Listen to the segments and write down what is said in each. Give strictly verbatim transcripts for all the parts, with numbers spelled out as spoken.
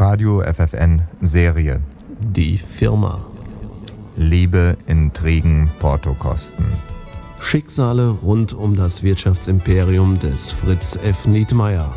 Radio F F N Serie. Die Firma. Liebe, Intrigen, Portokosten. Schicksale rund um das Wirtschaftsimperium des Fritz F. Nietmeyer.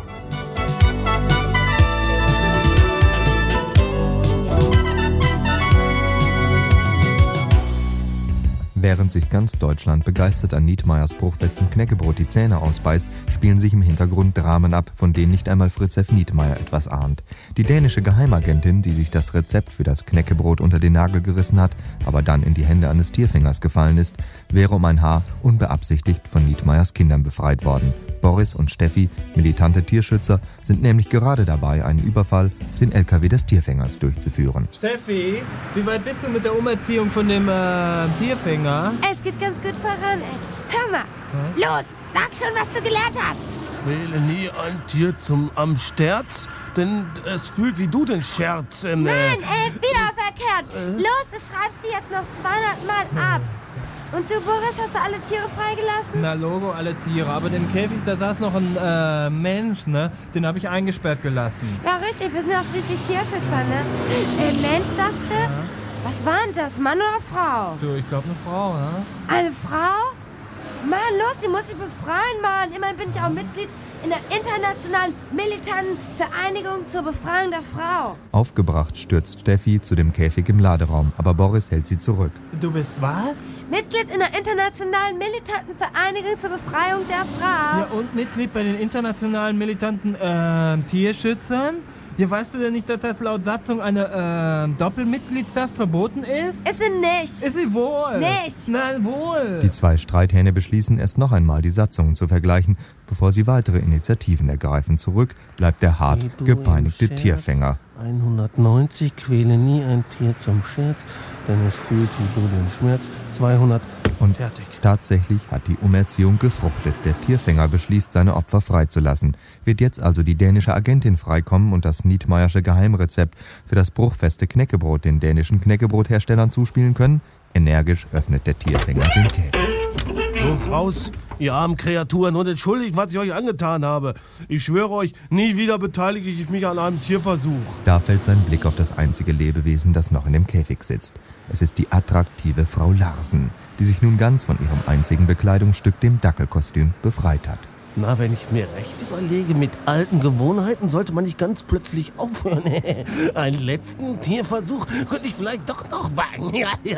Während sich ganz Deutschland begeistert an Nietmeyers bruchfestem Knäckebrot die Zähne ausbeißt, spielen sich im Hintergrund Dramen ab, von denen nicht einmal Fritz F. Nietmeyer etwas ahnt. Die dänische Geheimagentin, die sich das Rezept für das Knäckebrot unter den Nagel gerissen hat, aber dann in die Hände eines Tierfängers gefallen ist, wäre um ein Haar unbeabsichtigt von Nietmeyers Kindern befreit worden. Boris und Steffi, militante Tierschützer, sind nämlich gerade dabei, einen Überfall auf den L K W des Tierfängers durchzuführen. Steffi, wie weit bist du mit der Umerziehung von dem äh, Tierfänger? Es geht ganz gut voran, ey. Hör mal, hm? Los, sag schon, was du gelernt hast. Wähle nie ein Tier zum am Sterz, denn es fühlt wie du den Scherz. Äh, Nein, ey, wieder verkehrt. Äh? Los, das schreibst du jetzt noch zweihundert Mal ab. Und du, Boris, hast du alle Tiere freigelassen? Na, Logo, alle Tiere. Aber im Käfig, da saß noch ein äh, Mensch, ne? Den habe ich eingesperrt gelassen. Ja, richtig. Wir sind ja schließlich Tierschützer, ne? Äh, Mensch, sagst du? Ja. Was war denn das? Mann oder Frau? Du, ich glaube, eine Frau, ne? Eine Frau? Mann, los, die muss ich befreien, Mann. Immerhin bin ich auch Mitglied in der internationalen militanten Vereinigung zur Befreiung der Frau. Aufgebracht stürzt Steffi zu dem Käfig im Laderaum, aber Boris hält sie zurück. Du bist was? Mitglied in der internationalen militanten Vereinigung zur Befreiung der Frau. Ja, und Mitglied bei den internationalen militanten äh, Tierschützern? Ja, weißt du denn nicht, dass das laut Satzung eine äh, Doppelmitgliedschaft verboten ist? Ist sie nicht. Ist sie wohl? Nicht. Nein, wohl. Die zwei Streithähne beschließen, erst noch einmal die Satzungen zu vergleichen, bevor sie weitere Initiativen ergreifen. Zurück bleibt der hart gepeinigte Tierfänger. hundertneunzig, quäle nie ein Tier zum Scherz, denn es fühlt wie du den Schmerz. zweihundert und fertig. Tatsächlich hat die Umerziehung gefruchtet. Der Tierfänger beschließt, seine Opfer freizulassen. Wird jetzt also die dänische Agentin freikommen und das Nietmeyersche Geheimrezept für das bruchfeste Knäckebrot den dänischen Knäckebrotherstellern zuspielen können? Energisch öffnet der Tierfänger den Käfig. Los, raus, ihr armen Kreaturen, und entschuldigt, was ich euch angetan habe. Ich schwöre euch, nie wieder beteilige ich mich an einem Tierversuch. Da fällt sein Blick auf das einzige Lebewesen, das noch in dem Käfig sitzt. Es ist die attraktive Frau Larsen, die sich nun ganz von ihrem einzigen Bekleidungsstück, dem Dackelkostüm, befreit hat. Na, wenn ich mir recht überlege, mit alten Gewohnheiten sollte man nicht ganz plötzlich aufhören. Einen letzten Tierversuch könnte ich vielleicht doch noch wagen.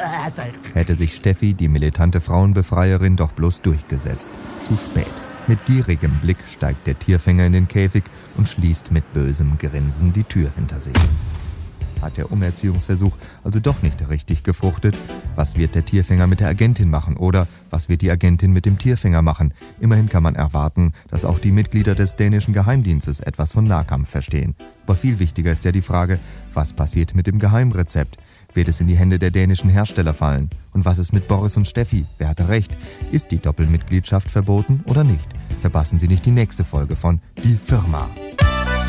Hätte sich Steffi, die militante Frauenbefreierin, doch bloß durchgesetzt. Zu spät. Mit gierigem Blick steigt der Tierfänger in den Käfig und schließt mit bösem Grinsen die Tür hinter sich. Hat der Umerziehungsversuch also doch nicht richtig gefruchtet? Was wird der Tierfänger mit der Agentin machen? Oder was wird die Agentin mit dem Tierfänger machen? Immerhin kann man erwarten, dass auch die Mitglieder des dänischen Geheimdienstes etwas von Nahkampf verstehen. Aber viel wichtiger ist ja die Frage, was passiert mit dem Geheimrezept? Wird es in die Hände der dänischen Hersteller fallen? Und was ist mit Boris und Steffi? Wer hatte recht? Ist die Doppelmitgliedschaft verboten oder nicht? Verpassen Sie nicht die nächste Folge von Die Firma.